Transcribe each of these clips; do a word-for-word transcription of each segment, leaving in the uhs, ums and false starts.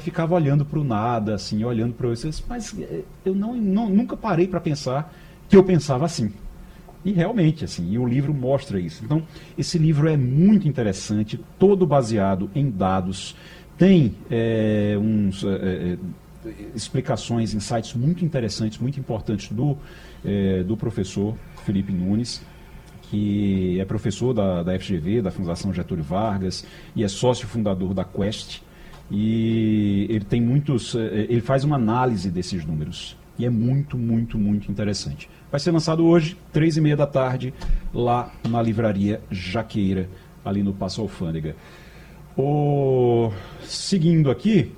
ficava olhando para o nada, assim, olhando para eu, mas eu não, não, nunca parei para pensar que eu pensava assim. E realmente, assim, e o livro mostra isso. Então, esse livro é muito interessante, todo baseado em dados, tem é, uns, é, explicações, insights muito interessantes, muito importantes do, é, do professor Felipe Nunes, que é professor da, da F G V, da Fundação Getúlio Vargas, e é sócio fundador da Quest. E ele tem muitos, ele faz uma análise desses números. E é muito, muito, muito interessante. Vai ser lançado hoje, três e meia da tarde, lá na livraria Jaqueira, ali no Paço Alfândega. O... Seguindo aqui,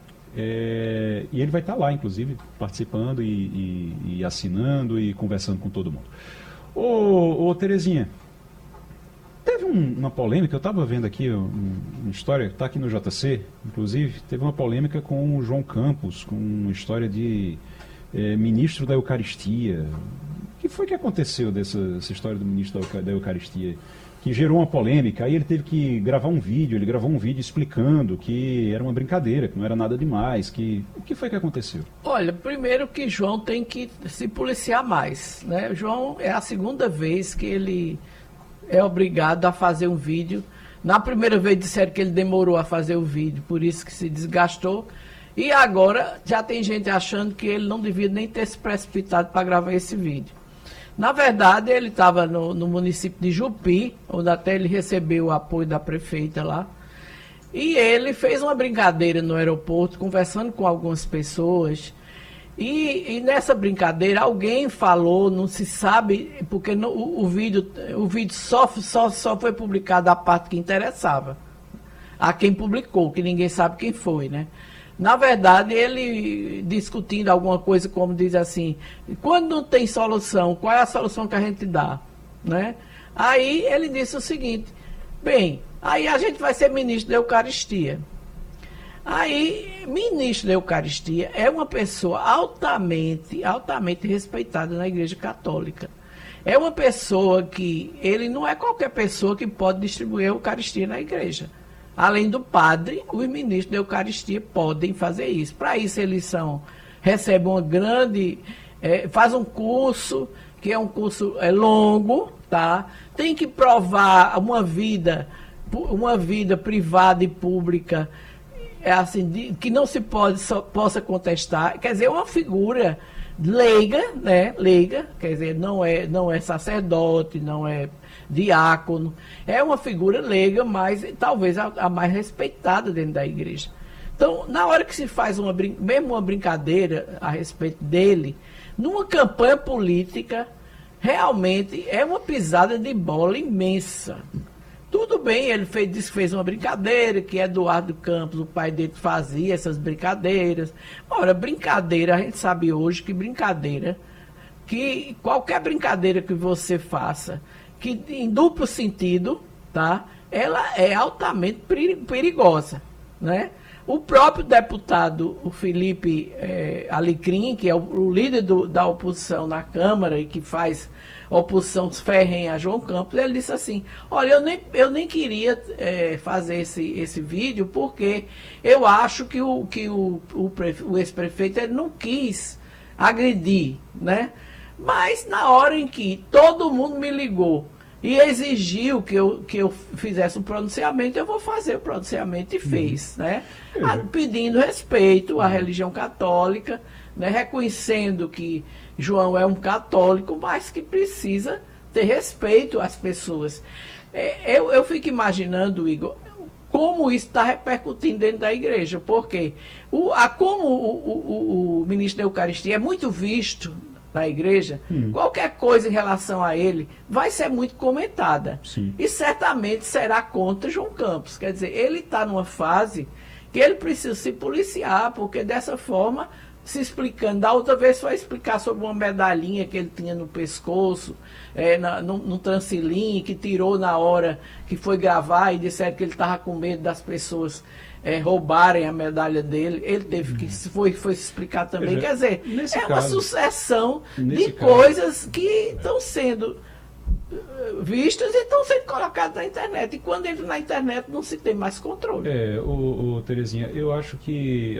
é... e ele vai estar lá, inclusive, participando e, e, e assinando e conversando com todo mundo. Ô, ô Terezinha, teve um, uma polêmica, eu estava vendo aqui um, uma história, está aqui no J C, inclusive, teve uma polêmica com o João Campos, com uma história de é, ministro da Eucaristia. O que foi que aconteceu dessa essa história do ministro da, da Eucaristia? Que gerou uma polêmica, aí ele teve que gravar um vídeo, ele gravou um vídeo explicando que era uma brincadeira, que não era nada demais, que... O que foi que aconteceu? Olha, primeiro que João tem que se policiar mais, né? João é a segunda vez que ele é obrigado a fazer um vídeo. Na primeira vez disseram que ele demorou a fazer o vídeo, por isso que se desgastou. E agora já tem gente achando que ele não devia nem ter se precipitado para gravar esse vídeo. Na verdade, ele estava no, no município de Jupi, onde até ele recebeu o apoio da prefeita lá. E ele fez uma brincadeira no aeroporto, conversando com algumas pessoas. E, e nessa brincadeira, alguém falou, não se sabe, porque no, o, o vídeo, o vídeo só, só, só foi publicado a parte que interessava. A quem publicou, que ninguém sabe quem foi, né? Na verdade, ele discutindo alguma coisa, como diz assim, quando não tem solução, qual é a solução que a gente dá? Né? Aí ele disse o seguinte, bem, aí a gente vai ser ministro da Eucaristia. Aí, ministro da Eucaristia é uma pessoa altamente, altamente respeitada na Igreja Católica. É uma pessoa que, ele não é qualquer pessoa que pode distribuir a Eucaristia na igreja. Além do padre, os ministros da Eucaristia podem fazer isso. Para isso, eles são, recebem uma grande... É, faz um curso, que é um curso é, longo, tá? Tem que provar uma vida, uma vida privada e pública, é assim, de, que não se pode, só, possa contestar. Quer dizer, é uma figura leiga, né? Leiga, quer dizer, não é, não é sacerdote, não é diácono, é uma figura leiga, mas talvez a, a mais respeitada dentro da igreja. Então, na hora que se faz uma, mesmo uma brincadeira a respeito dele, numa campanha política, realmente é uma pisada de bola imensa. Tudo bem, ele fez, disse que fez uma brincadeira, que Eduardo Campos, o pai dele, fazia essas brincadeiras. Ora, brincadeira, a gente sabe hoje que brincadeira, que qualquer brincadeira que você faça, que em duplo sentido, tá? Ela é altamente perigosa, né? O próprio deputado, o Felipe é, Alecrim, que é o, o líder do, da oposição na Câmara e que faz oposição ferrenha a João Campos, ele disse assim, olha, eu nem, eu nem queria é, fazer esse, esse vídeo porque eu acho que o, que o, o, o ex-prefeito ele não quis agredir, né? Mas na hora em que todo mundo me ligou e exigiu que eu, que eu fizesse um pronunciamento, eu vou fazer o pronunciamento e fez, uhum. né? Uhum. Pedindo respeito à religião católica, né? Reconhecendo que João é um católico, mas que precisa ter respeito às pessoas. É, eu, eu fico imaginando, Igor, como isso está repercutindo dentro da igreja, porque o, a, como o, o, o ministro da Eucaristia é muito visto na igreja, hum. qualquer coisa em relação a ele vai ser muito comentada. Sim. E certamente será contra João Campos. Quer dizer, ele está numa fase que ele precisa se policiar, porque dessa forma, se explicando, da outra vez foi explicar sobre uma medalhinha que ele tinha no pescoço, é, na, no, no Transilim, que tirou na hora que foi gravar e disseram que ele estava com medo das pessoas É, roubarem a medalha dele, ele teve que foi, foi se explicar também. Veja, quer dizer, é caso, uma sucessão de caso, coisas que estão sendo vistas e estão sendo colocadas na internet. E quando entra na internet não se tem mais controle. É, o, o Terezinha, eu acho que